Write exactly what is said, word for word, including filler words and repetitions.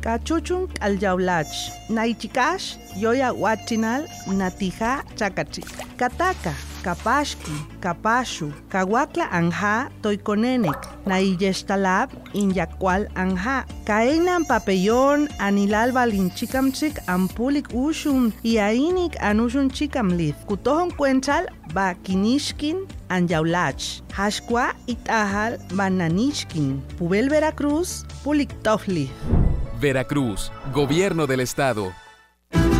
Kachuchun aljaulach. Naichikash, yoya huachinal, natija chakachi. Kataka, kapashki, kapashu, kawakla anja, toikonenek. Naiyestalab, inyakwal anja. Kaenan papellón, anilal balinchikamchik, ampulik ushum, iainik anushun chikamlith. Kutohon cuenchal, ba kinishkin, anjaulach. Hashkwa itahal, bananishkin. Pubel Veracruz, pulik tofli. Veracruz, Gobierno del Estado.